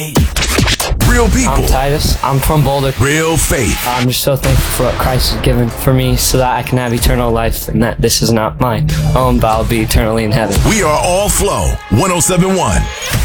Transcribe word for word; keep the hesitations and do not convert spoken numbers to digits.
Real people. I'm Titus. I'm from Boulder. Real faith. I'm just so thankful for what Christ has given for me so that I can have eternal life and that this is not my own, but I'll be eternally in heaven. We are All Flow one oh seven point one.